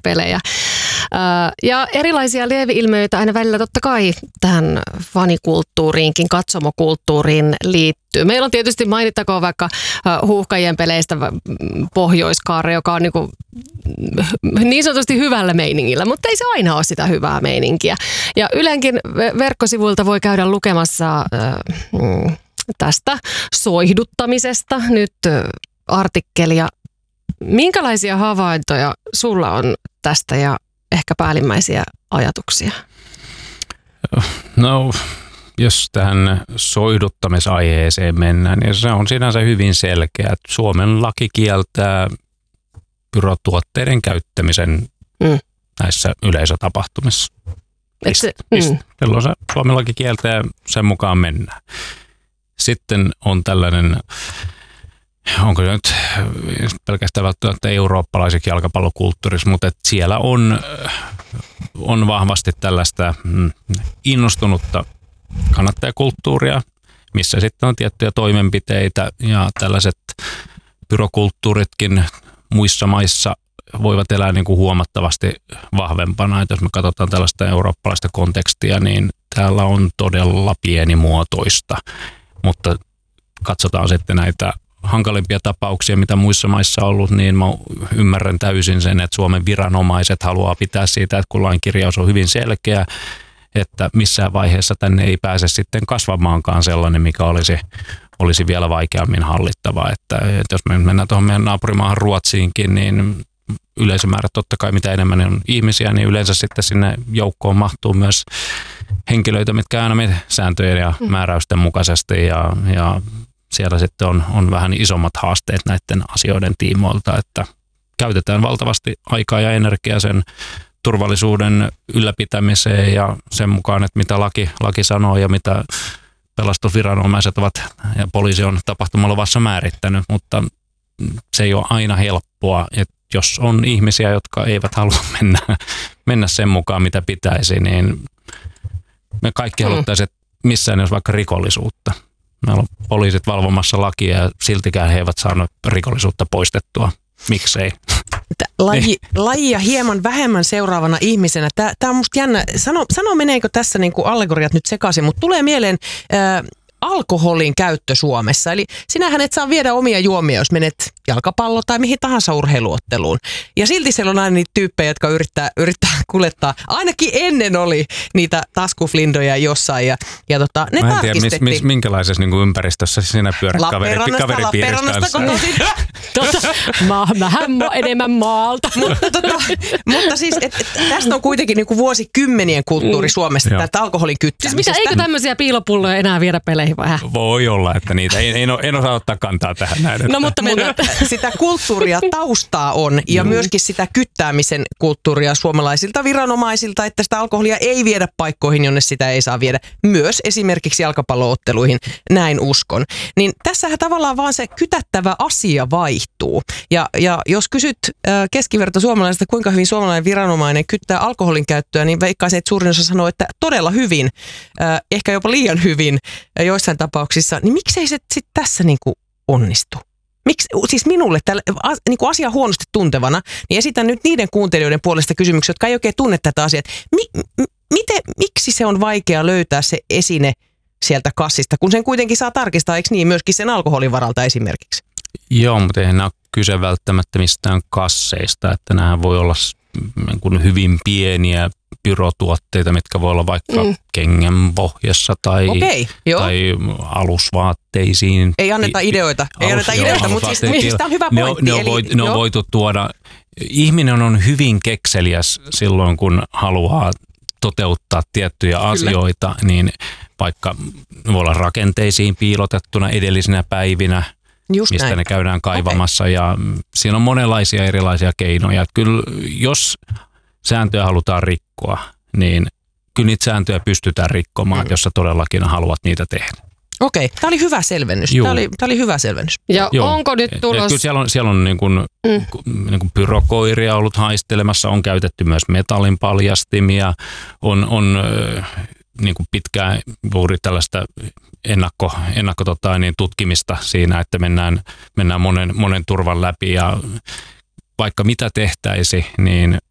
pelejä. Ja erilaisia lieveilmiöitä aina välillä totta kai tähän fanikulttuuriinkin, katsomokulttuuriin liittyy. Meillä on tietysti mainittakoon vaikka Huuhkajien peleistä Pohjoiskaare, joka on niin sanotusti hyvällä meiningillä, mutta ei se aina ole sitä hyvää meininkiä. Ja Ylenkin verkkosivuilta voi käydä lukemassa tästä soihduttamisesta nyt artikkelia. Minkälaisia havaintoja sulla on tästä ja ehkä päällimmäisiä ajatuksia? No, jos tähän soihduttamisaiheeseen mennään, niin se on sinänsä hyvin selkeä. Suomen laki kieltää pyrotuotteiden käyttämisen näissä yleisötapahtumissa. Silloin se Suomen laki kieltää, sen mukaan mennään. Sitten on tällainen, onko se nyt pelkästään välttämättä eurooppalaiseksi jalkapallokulttuurissa, mutta että siellä on vahvasti tällaista innostunutta kannattajakulttuuria, missä sitten on tiettyjä toimenpiteitä ja tällaiset pyrokulttuuritkin muissa maissa voivat elää niin kuin huomattavasti vahvempana. Että jos me katsotaan tällaista eurooppalaista kontekstia, niin täällä on todella pienimuotoista, mutta katsotaan sitten näitä hankalimpia tapauksia, mitä muissa maissa on ollut, niin mä ymmärrän täysin sen, että Suomen viranomaiset haluaa pitää siitä, että kun lain kirjaus on hyvin selkeä, että missään vaiheessa tänne ei pääse sitten kasvamaankaan sellainen, mikä olisi vielä vaikeammin hallittavaa. Että jos me mennään tuohon meidän naapurimaahan Ruotsiinkin, niin yleisömäärät totta kai mitä enemmän on ihmisiä, niin yleensä sitten sinne joukkoon mahtuu myös henkilöitä, mitkä aina menee sääntöjen ja määräysten mukaisesti ja siellä sitten on vähän isommat haasteet näiden asioiden tiimoilta, että käytetään valtavasti aikaa ja energiaa sen turvallisuuden ylläpitämiseen ja sen mukaan, että mitä laki sanoo ja mitä pelastusviranomaiset ovat ja poliisi on tapahtumaluvassa määrittänyt, mutta se ei ole aina helppoa, että jos on ihmisiä, jotka eivät halua mennä sen mukaan, mitä pitäisi, niin me kaikki haluttaisiin, että missään ei olisi vaikka rikollisuutta. Meillä on poliisit valvomassa lakia ja siltikään he eivät saanut rikollisuutta poistettua. Miksei? Lajia hieman vähemmän seuraavana ihmisenä. Tämä on musta jännä. Sano meneekö tässä niin kuin allegoriat nyt sekaisin, mutta tulee mieleen alkoholin käyttö Suomessa. Eli sinähän et saa viedä omia juomia, jos menet jalkapallo- tai mihin tahansa urheiluotteluun. Ja silti siellä on aina niitä tyyppejä, jotka yrittää kuljettaa. Ainakin ennen oli niitä taskuflindoja jossain. Ja ne mä en tiedä, minkälaisessa niin ympäristössä sinä pyörät kaveripiirissä kanssa. Vähän enemmän maalta. mutta siis, tästä on kuitenkin niin kuin vuosikymmenien kulttuuri Suomessa, että alkoholin kyttäämisestä. Siis eikö tämmöisiä piilopulloja enää viedä peleihin vai? Voi olla, että niitä en osaa ottaa kantaa tähän näin. No mutta sitä kulttuuria taustaa on ja myöskin sitä kyttäämisen kulttuuria suomalaisilta viranomaisilta, että sitä alkoholia ei viedä paikkoihin, jonne sitä ei saa viedä. Myös esimerkiksi jalkapallootteluihin, näin uskon. Niin tässähän tavallaan vaan se kytättävä asia vaihtuu. Ja jos kysyt keskiverto suomalaisesta, kuinka hyvin suomalainen viranomainen kyttää alkoholin käyttöä, niin veikkaisin, että suurin osa sanoo, että todella hyvin, ehkä jopa liian hyvin joissain tapauksissa. Niin miksei se sitten tässä niinku onnistu? Miksi, siis minulle niin kuin asiaa huonosti tuntevana, niin esitän nyt niiden kuuntelijoiden puolesta kysymyksiä, jotka ei oikein tunne tätä asiaa. Miksi se on vaikea löytää se esine sieltä kassista, kun sen kuitenkin saa tarkistaa, eikö niin, myöskin sen alkoholin varalta esimerkiksi? Joo, mutta eihän nämä ole kyse välttämättä mistään kasseista, että nämä voi olla hyvin pieniä pyrotuotteita, mitkä voi olla vaikka kengän pohjassa tai alusvaatteisiin. Ei anneta ideoita, mutta siis tämä on hyvä pointti. Ne on voitu tuoda. Ihminen on hyvin kekseliäs silloin, kun haluaa toteuttaa tiettyjä asioita, niin vaikka voi olla rakenteisiin piilotettuna edellisinä päivinä, mistä ne käydään kaivamassa. Ja siinä on monenlaisia erilaisia keinoja. Kyllä jos sääntöjä halutaan rikkoa, niin kyllä niitä sääntöjä pystytään rikkomaan, jos sä todellakin haluat niitä tehdä. Okei, tämä oli hyvä selvennys. Tämä oli hyvä selvennys. Ja onko nyt tulossa? Kyllä siellä on niin kuin pyrokoiria ollut haistelemassa, on käytetty myös metallin paljastimia, on niin kuin pitkään juuri tällaista tutkimista siinä, että mennään monen turvan läpi ja vaikka mitä tehtäisi, niin